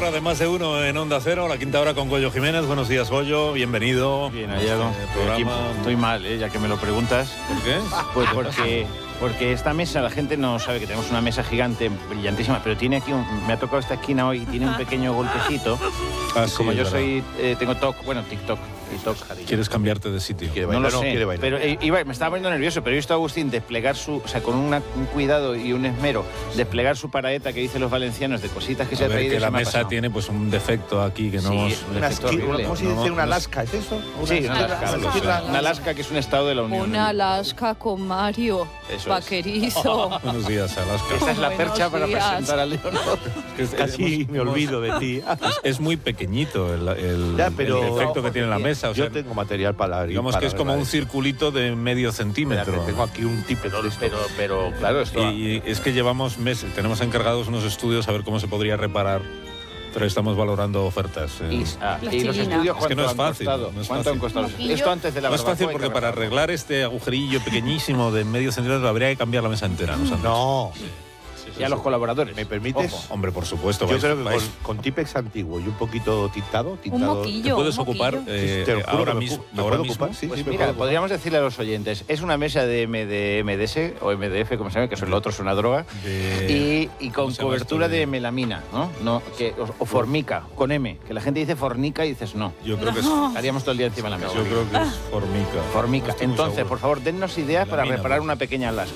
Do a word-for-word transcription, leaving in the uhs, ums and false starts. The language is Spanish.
hora de Más de Uno en Onda Cero, la quinta hora con Goyo Jiménez. Buenos días, Goyo, bienvenido. Bien hallado. Eh, programa... Estoy mal, ¿eh? Ya que me lo preguntas. ¿Por qué? Pues porque, porque esta mesa, la gente no sabe que tenemos una mesa gigante, brillantísima, pero tiene aquí, un, me ha tocado esta esquina hoy, tiene un pequeño golpecito. Ah, y sí, como yo verdad. soy, eh, tengo TOC, bueno, TikTok y TOC. ¿Quieres cambiarte de sitio? Quiere No bailar, lo no, sé, quiere bailar. pero eh, iba, me estaba poniendo nervioso, pero he visto a Agustín desplegar su, o sea, con una, un cuidado y un esmero, desplegar su paraeta que dicen los valencianos de cositas que se A ha ver, traído. que y la se me ha mesa pasado. tiene pues un defecto aquí que no Sí, hemos... un Una efecto esqui- horrible. ¿Cómo se No, dice? no, ¿Una no. Alaska? ¿Es eso? Sí, una Alaska. ¿Cómo se dice? Una Alaska que es un estado de la Unión. Una Alaska con Mario, Eso vaquerizo. Buenos días, Alaska. Esa es la Buenos percha para días. presentar a Leonor. Que es- Casi hemos- me olvido de ti. Es, es muy pequeñito el, el, Ya, pero- el efecto que tiene la mesa. O sea, Yo tengo material para... digamos para que es como un arreglar circulito de medio esto. centímetro. Espérate, tengo aquí un tipe Pero, de esto. pero, pero, claro, esto... Y, y es que llevamos meses, tenemos encargados unos estudios a ver cómo se podría reparar, pero estamos valorando ofertas. eh. Y, ah, y los Plastilina. estudios, Es que no ¿cuánto es han fácil, costado? no es ¿Cuánto han fácil. costado? Moquillo. Esto antes de la No es fácil barbacoa hay porque que para arreglarlo. arreglar este agujerillo pequeñísimo de medio centímetro habría que cambiar la mesa entera. ¿No? Sabes? No, Y a los colaboradores. ¿me permites? Ojo. Hombre, por supuesto. Yo vais- creo que vais- con, con Tipex antiguo y un poquito tintado, Un tintado moquillo. te puedes un ocupar moquillo. eh, te lo juro ahora que me mismo. pu- ¿me ahora puedo mismo. ocupar? Sí, Pues sí, me mira, puedo ocupar. podríamos decirle a los oyentes, es una mesa de M D M D S o M D F, como se llama, que eso es lo otro, es una droga, De- y, y ¿cómo con se llama cobertura esto de- de melamina, ¿no? no que, o, o formica, con M, que la gente dice fornica y dices no. Yo creo que es, Estaríamos todo el día encima de la mesa. yo creo que es formica. Formica. No estoy muy Entonces, seguro. por favor, dennos ideas para Melamina, reparar pues. una pequeña Alaska.